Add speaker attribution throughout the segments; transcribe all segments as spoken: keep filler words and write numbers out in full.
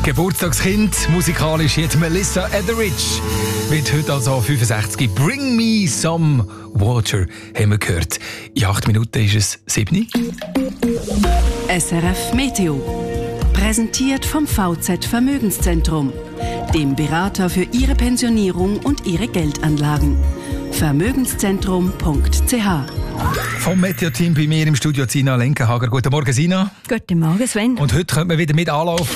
Speaker 1: Geburtstagskind, musikalisch jetzt Melissa Etheridge, wird heute also fünfundsechzig. Bring me some water, haben wir gehört. In acht Minuten ist es sieben.
Speaker 2: S R F Meteo. Präsentiert vom V Z Vermögenszentrum, dem Berater für Ihre Pensionierung und Ihre Geldanlagen. Vermögenszentrum punkt c h.
Speaker 1: Vom Meteo-Team bei mir im Studio Sina Lenkenhager. Guten Morgen, Sina.
Speaker 3: Guten Morgen, Sven.
Speaker 1: Und heute können wir wieder mit Anlauf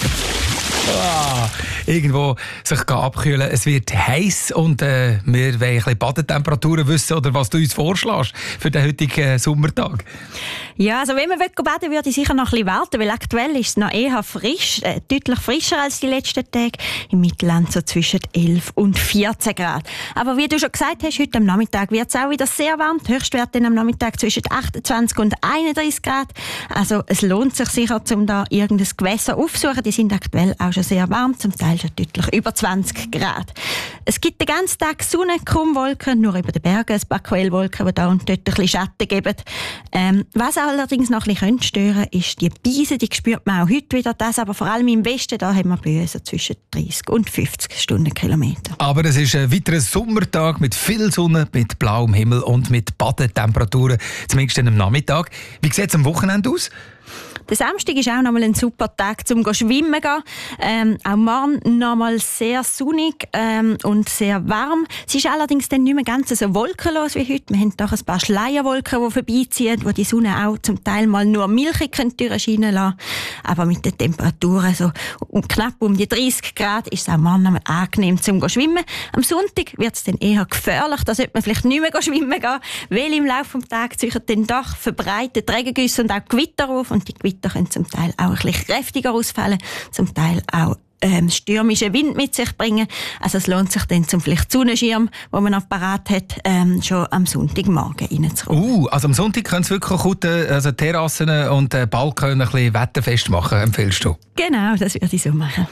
Speaker 1: ah, irgendwo sich abkühlen. Es wird heiß und äh, wir wollen ein bisschen Badetemperaturen wissen oder was du uns vorschlägst für den heutigen äh, Sommertag.
Speaker 3: Ja, also wenn man baden will, würde ich sicher noch ein bisschen warten, weil aktuell ist es noch eher frisch, äh, deutlich frischer als die letzten Tage. Im Mittelland so zwischen elf und vierzehn Grad. Aber wie du schon gesagt hast, heute am Nachmittag wird es auch wieder sehr warm. Die Höchstwerte am Nachmittag zwischen achtundzwanzig und einunddreißig Grad. Also es lohnt sich sicher, um da irgendein Gewässer aufzusuchen. Die sind aktuell auch schon sehr warm, zum Teil schon deutlich über zwanzig Grad. Es gibt den ganzen Tag Sonne, kaum Wolken, nur über den Bergen ein paar Quellwolken, die da und dort ein bisschen Schatten geben. Ähm, was allerdings noch ein bisschen stören könnte, ist die Beise, die spürt man auch heute wieder. Das aber vor allem im Westen, da haben wir Böen so zwischen dreißig und fünfzig Stundenkilometer.
Speaker 1: Aber es ist ein weiterer Sommertag mit viel Sonne, mit blauem Himmel und mit Badetemperaturen, zumindest am Nachmittag. Wie sieht es am Wochenende aus?
Speaker 3: Der Samstag ist auch nochmal ein super Tag zum Schwimmen gehen. Ähm, auch morgen nochmal sehr sonnig ähm, und sehr warm. Es ist allerdings dann nicht mehr ganz so wolkenlos wie heute. Wir haben doch ein paar Schleierwolken, die vorbeiziehen, wo die Sonne auch zum Teil mal nur milchig durchscheinen lassen. Aber mit den Temperaturen so um, knapp um die dreißig Grad ist es auch morgen nochmal angenehm zum Schwimmen. Am Sonntag wird es dann eher gefährlich. Da sollte man vielleicht nicht mehr schwimmen gehen, weil im Laufe des Tages ziehen dann doch verbreitet Regengüsse und auch Gewitter auf. Und die Gewitter können zum Teil auch ein bisschen kräftiger ausfallen, zum Teil auch ähm, stürmischen Wind mit sich bringen. Also es lohnt sich dann zum vielleicht Sonnenschirm, den man noch parat hat, ähm, schon am Sonntagmorgen reinzukommen.
Speaker 1: Uh, also am Sonntag können es wirklich gut, also Terrassen und äh, Balkon ein bisschen wetterfest machen, empfiehlst du?
Speaker 3: Genau, das würde ich so machen.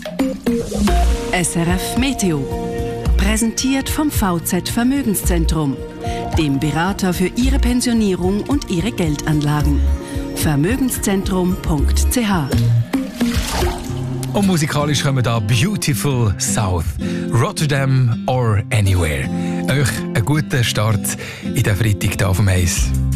Speaker 2: S R F Meteo. Präsentiert vom V Z Vermögenszentrum, dem Berater für Ihre Pensionierung und Ihre Geldanlagen. Vermögenszentrum punkt c h.
Speaker 1: Und musikalisch kommen da Beautiful South, Rotterdam or Anywhere. Euch einen guten Start in den Freitag hier auf dem Eis.